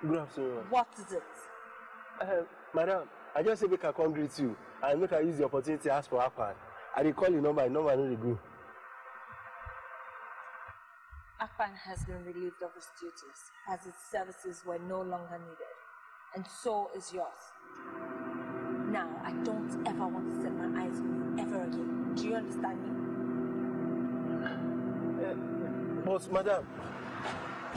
Good afternoon. What is it? Madam, I just say make I come greet you and make I use the opportunity to ask for Akpan. I dey call the number no dey go. Akpan has been relieved of his duties as his services were no longer needed. And so is yours. Now, I don't ever want to set my eyes on you ever again. Do you understand me? But madam,